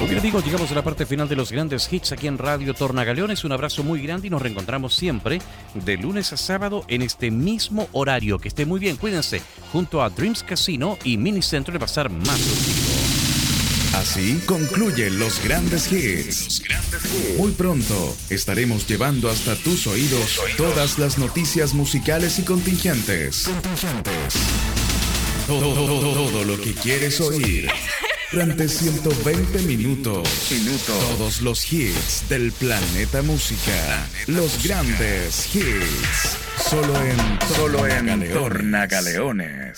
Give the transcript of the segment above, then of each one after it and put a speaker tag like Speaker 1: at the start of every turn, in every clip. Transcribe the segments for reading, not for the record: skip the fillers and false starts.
Speaker 1: Muy bien, amigos, llegamos a la parte final de los grandes hits aquí en Radio Tornagaleones. Un abrazo muy grande y nos reencontramos siempre de lunes a sábado en este mismo horario. Que esté muy bien, cuídense, junto a Dreams Casino y Minicentro de Pasar más contigo.
Speaker 2: Así concluyen los grandes hits. Muy pronto estaremos llevando hasta tus oídos todas las noticias musicales y contingentes. Todo lo que quieres oír. Durante 120 minutos. Todos los hits del planeta música. Los grandes hits. Solo en Tornagaleones.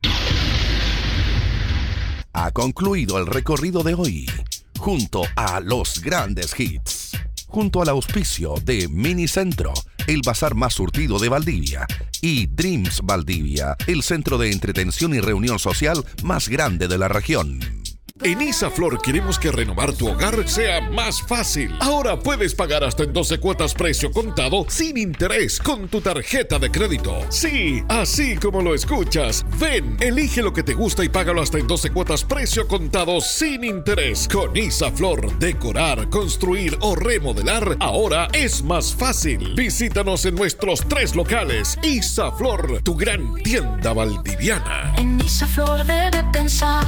Speaker 3: Ha concluido el recorrido de hoy, junto a los grandes hits, junto al auspicio de Minicentro, el bazar más surtido de Valdivia, y Dreams Valdivia, el centro de entretención y reunión social más grande de la región.
Speaker 4: En Isaflor queremos que renovar tu hogar sea más fácil. Ahora puedes pagar hasta en 12 cuotas precio contado sin interés con tu tarjeta de crédito. Sí, así como lo escuchas. Ven, elige lo que te gusta y págalo hasta en 12 cuotas precio contado sin interés. Con Isaflor, decorar, construir o remodelar ahora es más fácil. Visítanos en nuestros 3 locales. Isaflor, tu gran tienda valdiviana.
Speaker 5: En Isaflor debe pensar.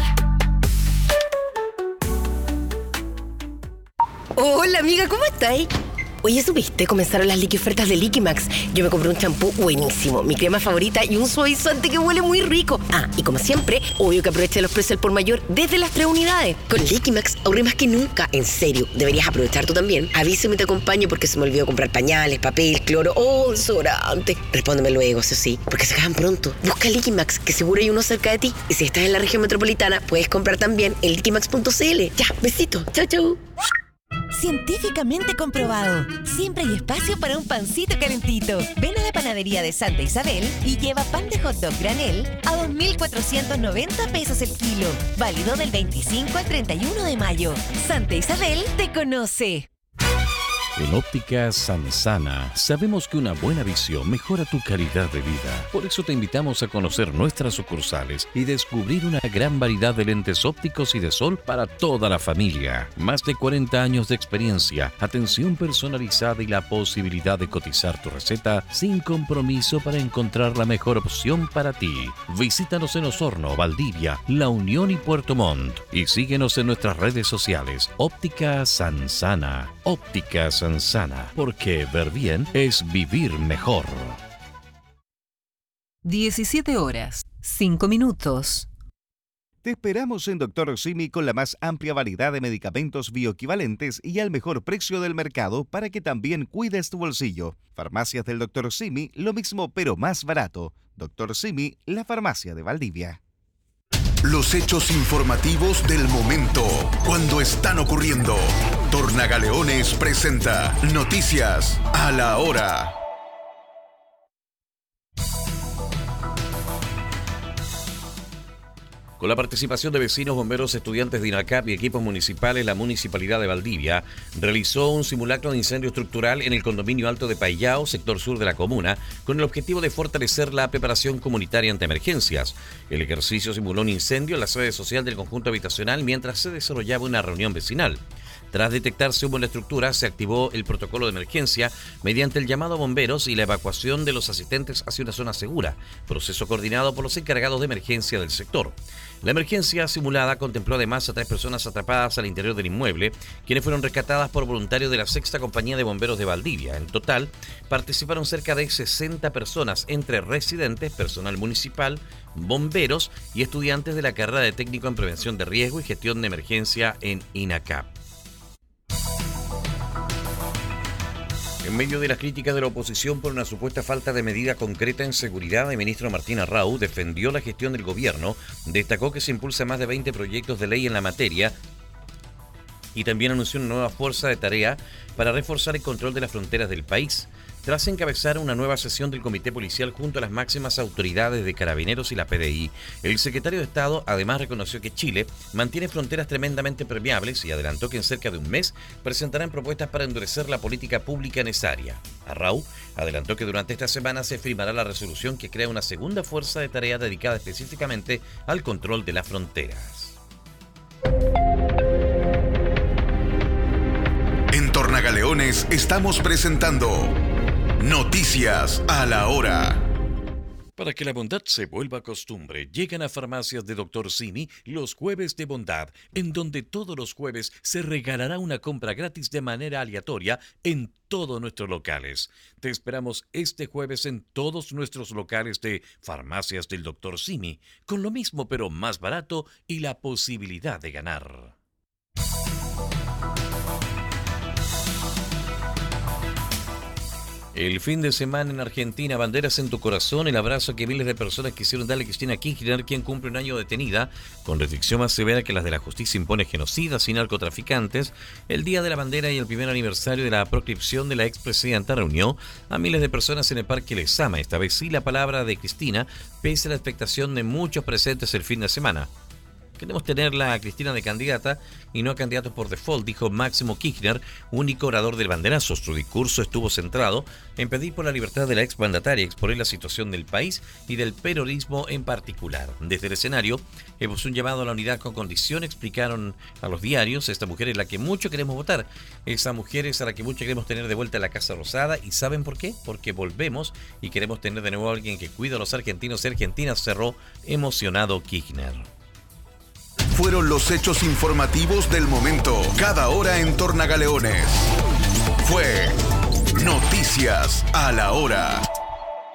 Speaker 6: Hola amiga, ¿cómo estáis? Oye, ¿supiste? Comenzaron las liqui ofertas de Liquimax. Yo me compré un champú buenísimo, mi crema favorita y un suavizante que huele muy rico. Ah, y como siempre, obvio que aproveché los precios al por mayor desde las 3 unidades. Con Liquimax ahorré más que nunca. En serio, deberías aprovechar tú también. Avísame y te acompaño porque se me olvidó comprar pañales, papel, cloro o desodorante. Respóndeme luego, eso sí, porque se acaban pronto. Busca Liquimax, que seguro hay uno cerca de ti. Y si estás en la región metropolitana, puedes comprar también en liquimax.cl. Ya, besito. Chau, chau.
Speaker 7: Científicamente comprobado. Siempre hay espacio para un pancito calentito. Ven a la panadería de Santa Isabel y lleva pan de hot dog granel a 2.490 pesos el kilo. Válido del 25 al 31 de mayo. Santa Isabel te conoce.
Speaker 1: En Óptica Sansana sabemos que una buena visión mejora tu calidad de vida. Por eso te invitamos a conocer nuestras sucursales y descubrir una gran variedad de lentes ópticos y de sol para toda la familia. Más de 40 años de experiencia, atención personalizada y la posibilidad de cotizar tu receta sin compromiso para encontrar la mejor opción para ti. Visítanos en Osorno, Valdivia, La Unión y Puerto Montt. Y síguenos en nuestras redes sociales. Óptica Sansana. Óptica Sansana, porque ver bien es vivir mejor.
Speaker 8: 17 horas, 5 minutos.
Speaker 9: Te esperamos en Dr. Simi con la más amplia variedad de medicamentos bioequivalentes y al mejor precio del mercado para que también cuides tu bolsillo. Farmacias del Dr. Simi, lo mismo pero más barato. Dr. Simi, la farmacia de Valdivia.
Speaker 2: Los hechos informativos del momento, cuando están ocurriendo. Tornagaleones presenta Noticias a la Hora.
Speaker 1: Con la participación de vecinos, bomberos, estudiantes de INACAP y equipos municipales, la Municipalidad de Valdivia realizó un simulacro de incendio estructural en el condominio Alto de Paillao, sector sur de la comuna, con el objetivo de fortalecer la preparación comunitaria ante emergencias. El ejercicio simuló un incendio en la sede social del conjunto habitacional mientras se desarrollaba una reunión vecinal. Tras detectarse humo en la estructura, se activó el protocolo de emergencia mediante el llamado a bomberos y la evacuación de los asistentes hacia una zona segura, proceso coordinado por los encargados de emergencia del sector. La emergencia simulada contempló además a 3 personas atrapadas al interior del inmueble, quienes fueron rescatadas por voluntarios de la 6ª Compañía de Bomberos de Valdivia. En total, participaron cerca de 60 personas, entre residentes, personal municipal, bomberos y estudiantes de la carrera de técnico en prevención de riesgo y gestión de emergencia en INACAP. En medio de las críticas de la oposición por una supuesta falta de medida concreta en seguridad, el ministro Martín Arrau defendió la gestión del gobierno, destacó que se impulsa más de 20 proyectos de ley en la materia y también anunció una nueva fuerza de tarea para reforzar el control de las fronteras del país. Tras encabezar una nueva sesión del Comité Policial junto a las máximas autoridades de Carabineros y la PDI, el secretario de Estado además reconoció que Chile mantiene fronteras tremendamente permeables y adelantó que en cerca de un mes presentarán propuestas para endurecer la política pública en esa área. Arrau adelantó que durante esta semana se firmará la resolución que crea una segunda fuerza de tarea dedicada específicamente al control de las fronteras.
Speaker 2: Tornagaleones estamos presentando Noticias a la Hora.
Speaker 1: Para que la bondad se vuelva costumbre, llegan a Farmacias de Dr. Simi los Jueves de Bondad, en donde todos los jueves se regalará una compra gratis de manera aleatoria en todos nuestros locales. Te esperamos este jueves en todos nuestros locales de Farmacias del Dr. Simi, con lo mismo pero más barato y la posibilidad de ganar. El fin de semana en Argentina, banderas en tu corazón, el abrazo que miles de personas quisieron darle a Cristina Kirchner, quien cumple un año detenida, con restricción más severa que las de la justicia impone genocidas y narcotraficantes. El Día de la Bandera y el primer aniversario de la proscripción de la expresidenta reunió a miles de personas en el Parque Lezama. Esta vez sí la palabra de Cristina, pese a la expectación de muchos presentes el fin de semana. Queremos tenerla a Cristina de candidata y no a candidato por default, dijo Máximo Kirchner, único orador del banderazo. Su discurso estuvo centrado en pedir por la libertad de la exmandataria, exponer la situación del país y del peronismo en particular. Desde el escenario, hemos un llamado a la unidad con condición, explicaron a los diarios. Esta mujer es la que mucho queremos votar. Esa mujer es a la que mucho queremos tener de vuelta en la Casa Rosada. ¿Y saben por qué? Porque volvemos y queremos tener de nuevo a alguien que cuida a los argentinos y argentinas, cerró emocionado Kirchner.
Speaker 2: Fueron los hechos informativos del momento, cada hora en Tornagaleones. Fue Noticias a la Hora.